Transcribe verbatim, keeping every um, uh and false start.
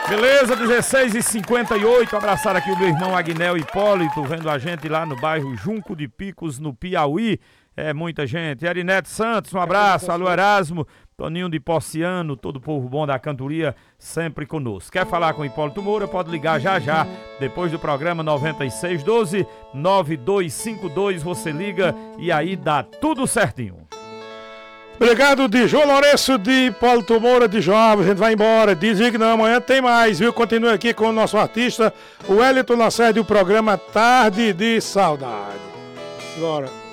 Beleza, dezesseis e cinquenta e oito, abraçar aqui o meu irmão Agnel Hipólito, vendo a gente lá no bairro Junco de Picos, no Piauí. É muita gente. Erinete Santos, um abraço. Alô Erasmo, Toninho de Ponciano, todo o povo bom da cantoria sempre conosco. Quer falar com Hipólito Moura? Pode ligar já já, depois do programa noventa e seis doze, nove dois cinco dois, você liga e aí dá tudo certinho. Obrigado de João Lourenço, de Hipólito Moura, de João. A gente vai embora. Dizem que não, amanhã tem mais, viu? Continue aqui com o nosso artista, o Wellington Lacerda, e o programa Tarde de Saudade. Bora.